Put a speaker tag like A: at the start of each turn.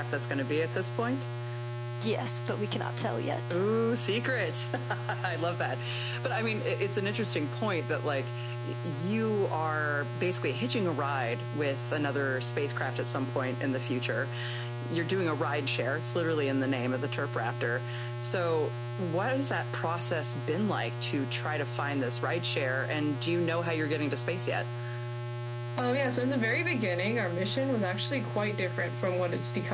A: that's going to be at this point?
B: Yes, but we cannot tell yet.
A: Ooh, secrets. I love that. But I mean, it's an interesting point that, like, you are basically hitching a ride with another spacecraft at some point in the future. You're doing a ride share. It's literally in the name of the Terp Raptor. So, what has that process been like to try to find this ride share? And do you know how you're getting to space yet?
C: Yeah, so in the very beginning, our mission was actually quite different from what it's become